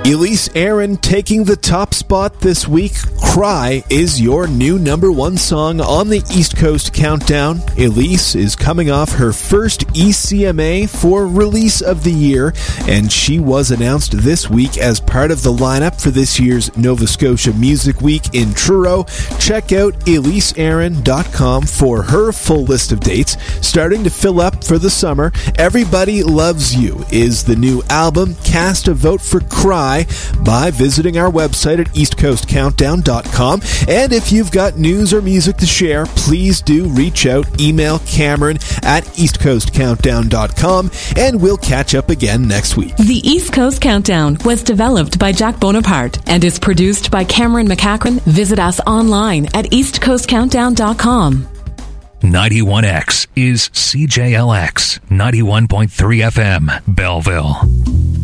Elise Aaron taking the top spot this week. Cry is your new number one song on the East Coast Countdown. Elise is coming off her first ECMA for Release of the Year, and she was announced this week as part of the lineup for this year's Nova Scotia Music Week in Truro. Check out eliseaaron.com for her full list of dates. Starting to fill up for the summer, Everybody Loves You is the new album. Cast a vote for Cry by visiting our website at eastcoastcountdown.com. And if you've got news or music to share, please do reach out. Email Cameron at eastcoastcountdown.com, and we'll catch up again next week. The East Coast Countdown was developed by Jack Bonaparte and is produced by Cameron McCachran. Visit us online at eastcoastcountdown.com. 91X is CJLX 91.3 FM, Belleville.